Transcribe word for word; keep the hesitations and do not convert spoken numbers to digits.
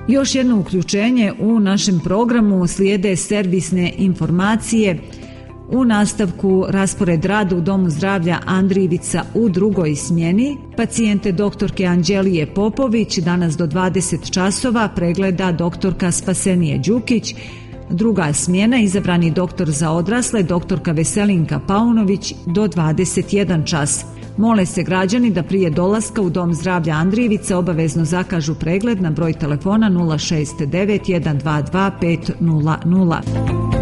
Još jedno uključenje u našem programu, slijede servisne informacije. U nastavku raspored rada u Domu zdravlja Andrijevica u drugoj smjeni. Pacijente doktorke Anđelije Popović danas do dvadeset časova pregleda doktorka Spasenije Đukić. Druga smjena, izabrani doktor za odrasle, doktorka Veselinka Paunović do dvadeset jedan čas. Mole se građani da prije dolaska u Dom zdravlja Andrijevica obavezno zakažu pregled na broj telefona nula šest devet jedan dva dva pet nula nula.